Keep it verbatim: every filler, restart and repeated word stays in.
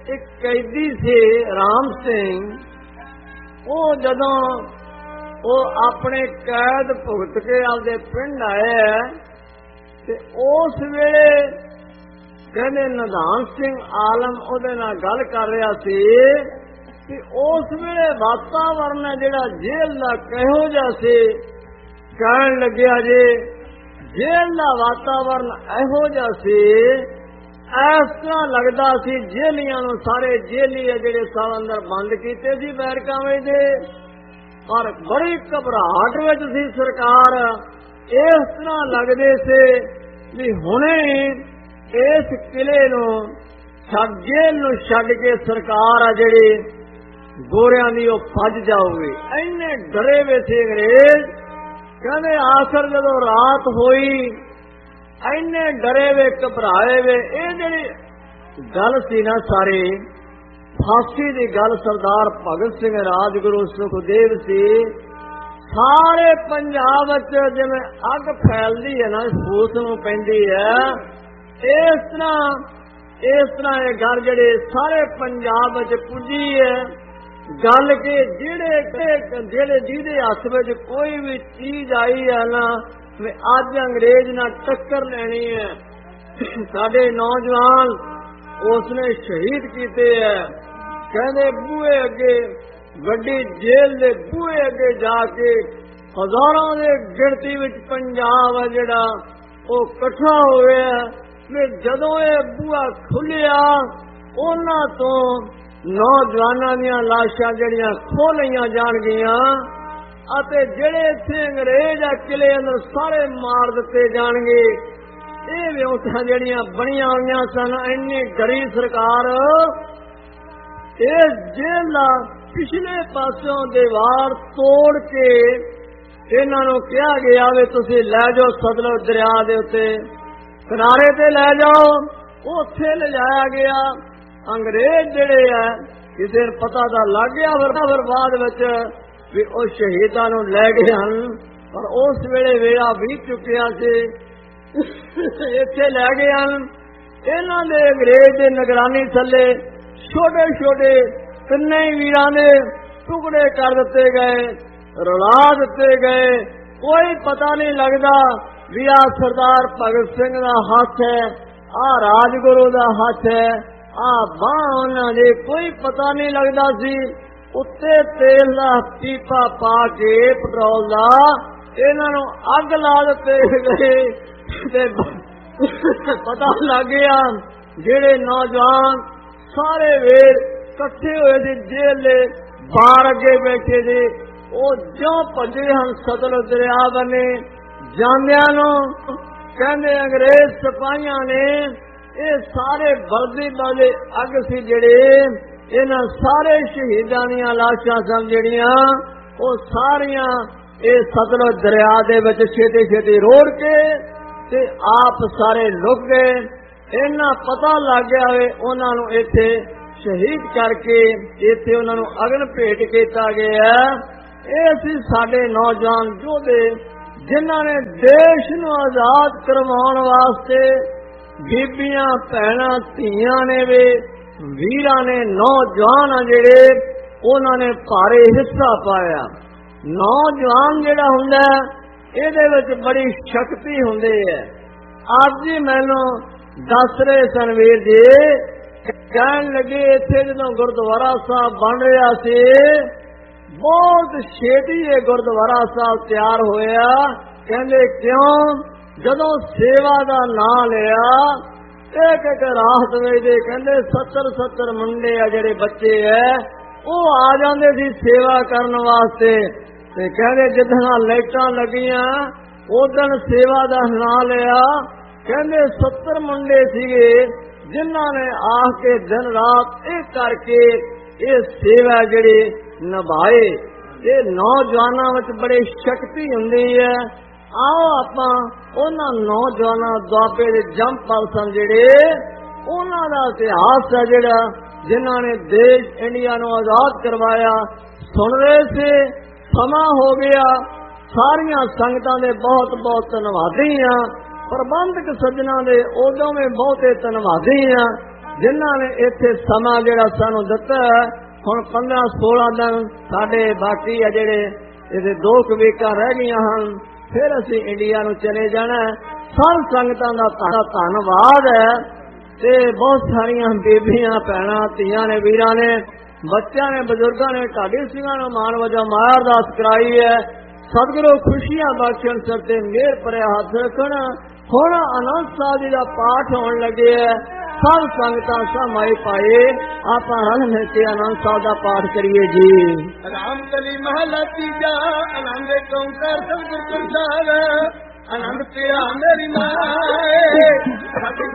एक कैदी से राम सिंह, वो जदों वो अपने कैद भुगत के आपदे पिंड आए ते उस वेले कहने निधान सिंह आलम उहदे नाल गल कर रहा सी कि उस वेले वातावरण जिहड़ा जेल दा किहो जिहा सी। कहण लग्या जे जेल दा वातावरण इहो जिहा सी, इस तरह लगता सी जेलियां नूं सारे जेली है जिहड़े साल अंदर बंद कीते सी बैरकां विच, पर बड़ी घबराहट विच सी सरकार। इस तरह लगदे से भी हुणे इस किले नूं छड्ड जेल नूं छड्ड के सरकार आ जिहड़ी गोरियां दी ओह भज जाऊगी। इन्ने डरे वे सी अंग्रेज। कहंदे आखिर जदों रात होई इन्ने डरे वे घबराए वे। ये जिहड़ी गल सी ना सारी फांसी दी गल सरदार भगत सिंह राजगुरु सुखदेव सी। सारे पंजाब च जिवें अग फैलदी है ना फूस नूं पैंदी है, इस तरह इस तरह ये गल जिहड़ी सारे पंजाब च पुजी है। गल के जिहड़े जिहड़े जिहदे हत्थ विच कोई भी चीज आई है ना वे अज अंग्रेज नाल टक्कर लैनी है। साडे नौजवान उसने शहीद कीते है। कहंदे बूहे अगे वड्डी जेल दे बूहे अगे जाके हजारां दे गिणती विच पंजाब है जिहड़ा ओह इकट्ठा होया। वे जदों ये बूहा खुलिया उन्हां तो नौजवानां दीयां लाशां जिहड़ियां खोह लईयां जाणगीਆਂ ਅਤੇ ਜਿਹੜੇ ਇੱਥੇ अंग्रेज आ किले अंदर सारे मार दिते जाणगे। ਇਹ ਵਿਉਂਤਾਂ ਜਿਹੜੀਆਂ ਬਣੀਆਂ ਹੋਈਆਂ ਸਨ। ਇੰਨੀ ਡਰੀ ਸਰਕਾਰ। ਇਸ ਜੇਲ੍ਹ ਦਾ ਪਿਛਲੇ ਪਾਸਿਓਂ ਦੀਵਾਰ ਤੋੜ ਕੇ ਇਹਨਾਂ ਨੂੰ ਕਿਹਾ ਗਿਆ ਵੀ ਤੁਸੀਂ ਲੈ ਜਾਓ ਸਤਲੁਜ ਦਰਿਆ ਦੇ ਉੱਤੇ ਕਿਨਾਰੇ ਤੇ ਲੈ ਜਾਓ। ਉੱਥੇ ਲਿਜਾਇਆ ਗਿਆ। अंग्रेज ਜਿਹੜੇ ਆ ਕਿਸੇ ਨੂੰ ਪਤਾ ਤਾਂ ਲੱਗ ਗਿਆ ਫਿਰ ਬਾਅਦ ਵਿੱਚ ਵੀ ਉਹ ਸ਼ਹੀਦਾਂ ਨੂੰ ਲੈ ਗਏ ਹਨ, ਪਰ ਉਸ ਵੇਲੇ ਵੇਲਾ ਬੀਤ ਚੁੱਕਿਆ ਸੀ। ਇੱਥੇ ਲੈ ਗਏ ਹਨ। ਇਹਨਾਂ ਦੇ ਅੰਗਰੇਜ਼ ਦੇ ਨਿਗਰਾਨੀ ਥੱਲੇ ਛੋਟੇ ਛੋਟੇ ਤਿੰਨੇ ਹੀ ਵੀਰਾਂ ਦੇ ਟੁਕੜੇ ਕਰ ਦਿੱਤੇ ਗਏ, ਰਲਾ ਦਿੱਤੇ ਗਏ। ਕੋਈ ਪਤਾ ਨਹੀਂ ਲੱਗਦਾ ਵੀ ਆਹ ਸਰਦਾਰ ਭਗਤ ਸਿੰਘ ਦਾ ਹੱਥ ਹੈ, ਆਹ ਰਾਜਗੁਰੂ ਦਾ ਹੱਥ ਹੈ, ਆਹ ਬਾਂਹ ਉਹਨਾਂ ਦੇ ਕੋਈ ਪਤਾ ਨਹੀਂ ਲੱਗਦਾ ਸੀ। ਉੱਤੇ ਤੇਲ ਦਾ ਪੀਪਾ ਪਾ ਕੇ ਪੈਟਰੋਲ ਦਾ ਇਹਨਾਂ ਨੂੰ ਅੱਗ ਲਾ ਦਿੱਤੇ ਗਏ ਤੇ ਪਤਾ ਲੱਗ ਗਿਆ ਜਿਹੜੇ ਨੌਜਵਾਨ ਸਾਰੇ ਵੇਰ ਇਕੱਠੇ ਹੋਏ ਸੀ ਜੇਲ੍ਹ ਦੇ ਬਾਹਰ ਅੱਗੇ ਬੈਠੇ ਸੀ, ਉਹ ਜਿਉਂ ਭੱਜੇ ਹਨ ਸਤਲੁਜ ਦਰਿਆ ਬੰਨੇ ਜਾਂਦਿਆਂ ਨੂੰ ਕਹਿੰਦੇ ਅੰਗਰੇਜ਼ ਸਿਪਾਹੀਆਂ ਨੇ ਇਹ ਸਾਰੇ ਬਲਦੀ ਬਲਦੇ ਅੱਗ ਸੀ ਜਿਹੜੇ ਇਹਨਾਂ ਸਾਰੇ ਸ਼ਹੀਦਾਂ ਦੀਆਂ ਲਾਸ਼ਾਂ ਸਨ ਜਿਹੜੀਆਂ ਉਹ ਸਾਰੀਆਂ ਇਹ ਸਤਲੁਜ ਦਰਿਆ ਦੇ ਵਿੱਚ ਛੇਤੀ ਛੇਤੀ ਰੋੜ ਕੇ ਤੇ ਆਪ ਸਾਰੇ ਲੁਕ ਗਏ। ਇਹਨਾਂ ਪਤਾ ਲੱਗ ਗਿਆ ਵੇ ਉਹਨਾਂ ਨੂੰ ਇੱਥੇ ਸ਼ਹੀਦ ਕਰਕੇ ਇੱਥੇ ਉਹਨਾਂ ਨੂੰ ਅਗਨ ਭੇਟ ਕੀਤਾ ਗਿਆ। ਇਹ ਸੀ ਸਾਡੇ ਨੌਜਵਾਨ ਯੋਧੇ ਜਿਨ੍ਹਾਂ ਨੇ ਦੇਸ਼ ਨੂੰ ਆਜ਼ਾਦ ਕਰਵਾਉਣ ਵਾਸਤੇ ਬੀਬੀਆਂ ਭੈਣਾਂ ਧੀਆਂ ਨੇ ਵੇ ਵੀਰਾਂ ਨੇ ਨੌਜਵਾਨ ਆ ਜਿਹੜੇ ਉਹਨਾਂ ਨੇ ਭਾਰੇ ਹਿੱਸਾ ਪਾਇਆ। ਨੌਜਵਾਨ ਜਿਹੜਾ ਹੁੰਦਾ ਇਹਦੇ ਵਿੱਚ ਬੜੀ ਸ਼ਕਤੀ ਹੁੰਦੀ ਹੈ। ਅੱਜ ਹੀ ਮੈਨੂੰ ਦੱਸ ਰਹੇ ਸਨ ਵੀਰ ਜੀ, ਕਹਿਣ ਲੱਗੇ ਇੱਥੇ ਜਦੋਂ ਗੁਰਦੁਆਰਾ ਸਾਹਿਬ ਬਣ ਰਿਹਾ ਸੀ ਬਹੁਤ ਛੇਤੀ ਇਹ ਗੁਰਦੁਆਰਾ ਸਾਹਿਬ ਤਿਆਰ ਹੋਇਆ। ਕਹਿੰਦੇ ਕਿਉਂ? ਜਦੋਂ ਸੇਵਾ ਦਾ ਨਾਂ ਲਿਆ ਇੱਕ ਇੱਕ ਰਾਤ ਵੇਲੇ ਕਹਿੰਦੇ ਸੱਤਰ ਸੱਤਰ ਮੁੰਡੇ ਆ ਜਿਹੜੇ ਬੱਚੇ ਐ ਉਹ ਆ ਜਾਂਦੇ ਸੀ ਸੇਵਾ ਕਰਨ ਵਾਸਤੇ। ਤੇ ਕਹਿੰਦੇ ਜਿੱਦਾਂ ਲਾਈਟਾਂ ਲੱਗੀਆਂ ਉਦੋਂ ਸੇਵਾ ਦਾ ਨਾਂ ਲਿਆ। ਕਹਿੰਦੇ ਸੱਤਰ ਮੁੰਡੇ ਸੀਗੇ ਜਿਨ੍ਹਾਂ ਨੇ ਆ ਕੇ ਦਿਨ ਰਾਤ ਇਹ ਕਰਕੇ ਇਹ ਸੇਵਾ ਜਿਹੜੀ ਨਿਭਾਏ। ਇਹ ਨੌਜਵਾਨਾਂ ਵਿੱਚ ਬੜੀ ਸ਼ਕਤੀ ਹੁੰਦੀ ਹੈ। आओ आप नौजवानों दुआबे के जंपल सन जेड़े उन्हां दा इतिहास है जेड़ा जिन्हां ने देश इंडिया नूं आजाद करवाया सुन रहे से समा हो गया। सारिया संगतां दे बहुत बहुत धन्नवादी हाँ। प्रबंधक सज्जना दे उदों में बहुते धन्नवादी हाँ ਜਿਨ੍ਹਾਂ ਨੇ ਇੱਥੇ ਸਮਾਂ ਜਿਹੜਾ ਸਾਨੂੰ ਦਿੱਤਾ। ਹੁਣ ਪੰਦਰਾਂ ਸੋਲਾਂ ਦਿਨ ਸਾਡੇ ਬਾਕੀ ਆ ਜਿਹੜੇ ਇਹਦੇ ਦੋ ਕੁ ਵੀਕਾਂ ਰਹਿ ਗਈਆਂ ਹਨ, ਫਿਰ ਅਸੀਂ ਇੰਡੀਆ ਨੂੰ ਚਲੇ ਜਾਣਾ। ਸਭ ਸੰਗਤਾਂ ਦਾ ਧੰਨਵਾਦ ਹੈ ਤੇ ਬਹੁਤ ਸਾਰੀਆਂ ਬੀਬੀਆਂ ਭੈਣਾਂ ਧੀਆਂ ਨੇ ਵੀਰਾਂ ਨੇ ਬੱਚਿਆਂ ਨੇ ਬਜ਼ੁਰਗਾਂ ਨੇ ਢਾਡੀ ਸਿੰਘਾਂ ਨੂੰ ਮਾਣ ਵਜੋਂ ਮਾਂ ਅਰਦਾਸ ਕਰਾਈ ਹੈ। ਸਤਿਗੁਰੂ ਖੁਸ਼ੀਆਂ ਬਖਸ਼ਣ ਸਿਰ ਤੇ ਮਿਹਰ ਭਰਿਆ ਹੱਥ ਰੱਖਣ। ਹੁਣ ਆਨੰਦ ਸਾਹਿਬ ਜੀ ਦਾ ਪਾਠ ਹੋਣ ਲੱਗੇ ਹੈ। ਸਭ ਸੰਗਤਾਂ ਸਮਾਈ ਪਾਏ ਆਪਾਂ ਰਲ ਮਿਲ ਕੇ ਆਨੰਦ ਸਾਹਿਬ ਦਾ ਪਾਠ ਕਰੀਏ ਜੀ। ਰਾਮ ਕਲੀ ਮਹਲਾ ਤੀਜਾ ਆਨੰਦ ਓੰਕਾਰ ਸਤਿਗੁਰ ਪ੍ਰਸਾਦ ਆਨੰਦ ਪਿਆ ਮੇਰੀ ਮਾਏ।